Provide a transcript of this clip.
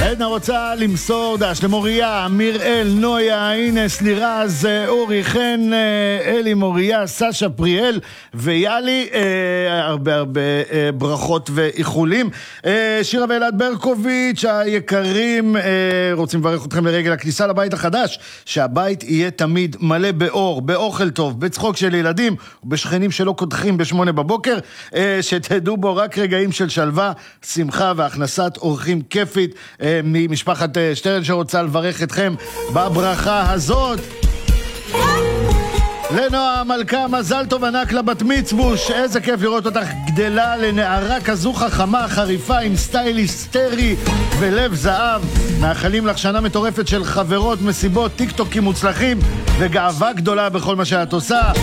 עדנה רוצה למסור דש למוריה, מיראל, נויה, אינס, לירז, אורי, חן, אלי, מוריה, סשה, פריאל ויאלי. הרבה ברכות ואיחולים. שירה ואלעד ברקוביץ' היקרים, רוצים לברך אתכם לרגל הכניסה לבית החדש, שהבית יהיה תמיד מלא באור, באוכל טוב, בצחוק של ילדים ובשכנים שלא קודחים ב8 בבוקר, שתדעו בו רק רגעים של שלווה, שמחה והכנסת אורחים כיפית. ממשפחת שטרן שרוצה לברך אתכם בברכה הזאת. לנועה מלכה, מזל טוב ענק לבת מצבוש, איזה כיף לראות אותך גדלה לנערה כזו חכמה, חריפה, עם סטייל היסטרי ולב זהב. מאחלים לך שנה מטורפת של חברות, מסיבות, טיק טוקים מוצלחים וגאווה גדולה בכל מה שאת עושה.